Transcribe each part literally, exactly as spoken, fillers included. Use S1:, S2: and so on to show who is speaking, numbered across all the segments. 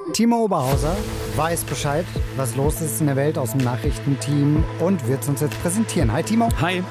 S1: Timo Oberhauser weiß Bescheid, was los ist in der Welt aus dem Nachrichtenteam und wird es uns jetzt präsentieren. Hi Timo.
S2: Hi.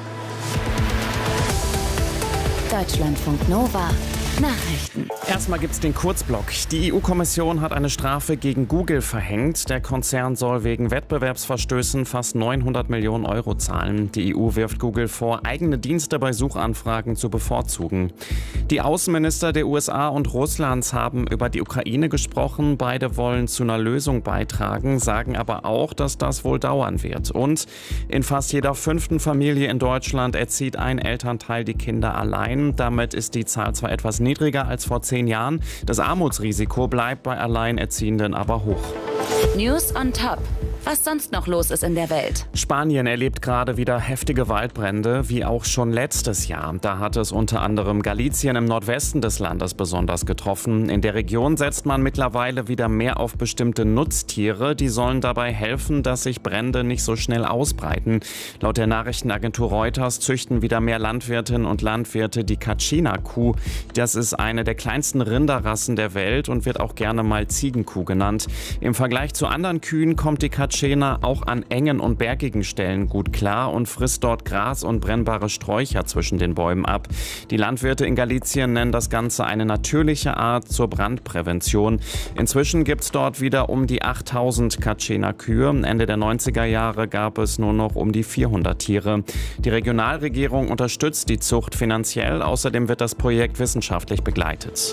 S3: Deutschlandfunk Nova. Nachrichten.
S2: Erstmal gibt's den Kurzblock. Die E U-Kommission hat eine Strafe gegen Google verhängt. Der Konzern soll wegen Wettbewerbsverstößen fast neunhundert Millionen Euro zahlen. Die E U wirft Google vor, eigene Dienste bei Suchanfragen zu bevorzugen. Die Außenminister der U S A und Russlands haben über die Ukraine gesprochen. Beide wollen zu einer Lösung beitragen, sagen aber auch, dass das wohl dauern wird. Und in fast jeder fünften Familie in Deutschland erzieht ein Elternteil die Kinder allein. Damit ist die Zahl zwar etwas niedriger als vor zehn Jahren. Das Armutsrisiko bleibt bei Alleinerziehenden aber hoch.
S3: News on top. Was sonst noch los ist in der Welt.
S2: Spanien erlebt gerade wieder heftige Waldbrände, wie auch schon letztes Jahr. Da hat es unter anderem Galicien im Nordwesten des Landes besonders getroffen. In der Region setzt man mittlerweile wieder mehr auf bestimmte Nutztiere. Die sollen dabei helfen, dass sich Brände nicht so schnell ausbreiten. Laut der Nachrichtenagentur Reuters züchten wieder mehr Landwirtinnen und Landwirte die Kachina-Kuh. Das ist eine der kleinsten Rinderrassen der Welt und wird auch gerne mal Ziegenkuh genannt. Im Vergleich zu anderen Kühen kommt die Kachina auch an engen und bergigen Stellen gut klar und frisst dort Gras und brennbare Sträucher zwischen den Bäumen ab. Die Landwirte in Galicien nennen das Ganze eine natürliche Art zur Brandprävention. Inzwischen gibt es dort wieder um die achttausend Kachina-Kühe. Ende der neunziger Jahre gab es nur noch um die vierhundert Tiere. Die Regionalregierung unterstützt die Zucht finanziell. Außerdem wird das Projekt wissenschaftlich begleitet.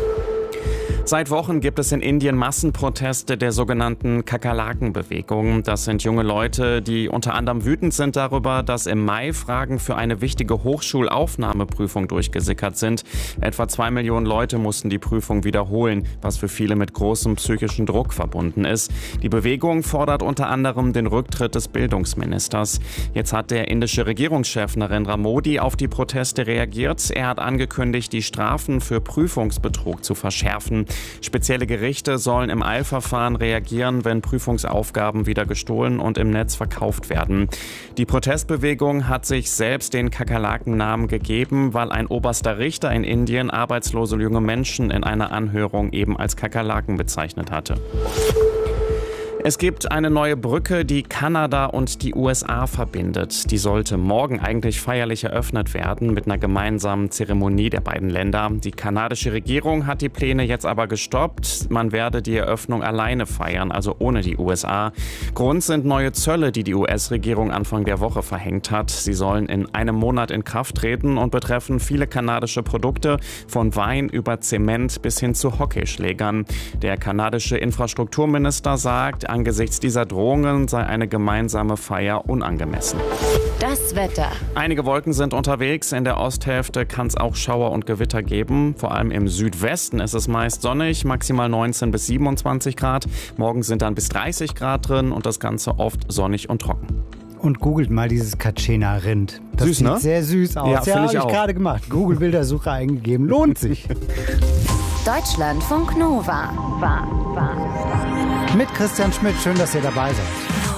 S2: Seit Wochen gibt es in Indien Massenproteste der sogenannten Kakerlaken-Bewegung. Das sind junge Leute, die unter anderem wütend sind darüber, dass im Mai Fragen für eine wichtige Hochschulaufnahmeprüfung durchgesickert sind. Etwa zwei Millionen Leute mussten die Prüfung wiederholen, was für viele mit großem psychischen Druck verbunden ist. Die Bewegung fordert unter anderem den Rücktritt des Bildungsministers. Jetzt hat der indische Regierungschef Narendra Modi auf die Proteste reagiert. Er hat angekündigt, die Strafen für Prüfungsbetrug zu verschärfen. Spezielle Gerichte sollen im Eilverfahren reagieren, wenn Prüfungsaufgaben wieder gestohlen und im Netz verkauft werden. Die Protestbewegung hat sich selbst den Kakerlaken-Namen gegeben, weil ein oberster Richter in Indien arbeitslose junge Menschen in einer Anhörung eben als Kakerlaken bezeichnet hatte. Es gibt eine neue Brücke, die Kanada und die U S A verbindet. Die sollte morgen eigentlich feierlich eröffnet werden mit einer gemeinsamen Zeremonie der beiden Länder. Die kanadische Regierung hat die Pläne jetzt aber gestoppt. Man werde die Eröffnung alleine feiern, also ohne die U S A. Grund sind neue Zölle, die die U S-Regierung Anfang der Woche verhängt hat. Sie sollen in einem Monat in Kraft treten und betreffen viele kanadische Produkte, von Wein über Zement bis hin zu Hockeyschlägern. Der kanadische Infrastrukturminister sagt, angesichts dieser Drohungen sei eine gemeinsame Feier unangemessen.
S3: Das Wetter.
S2: Einige Wolken sind unterwegs. In der Osthälfte kann es auch Schauer und Gewitter geben. Vor allem im Südwesten ist es meist sonnig, maximal neunzehn bis siebenundzwanzig Grad. Morgen sind dann bis dreißig Grad drin und das Ganze oft sonnig und trocken.
S1: Und googelt mal dieses Kachena-Rind. Das
S2: süß,
S1: sieht
S2: ne?
S1: sehr süß aus.
S2: Ja,
S1: ja, habe
S2: ich
S1: ich
S2: auch.
S1: gerade gemacht. Google-Bildersuche eingegeben. Lohnt sich.
S3: Deutschlandfunk Nova. War, war.
S1: Mit Christian Schmidt. Schön, dass ihr dabei seid.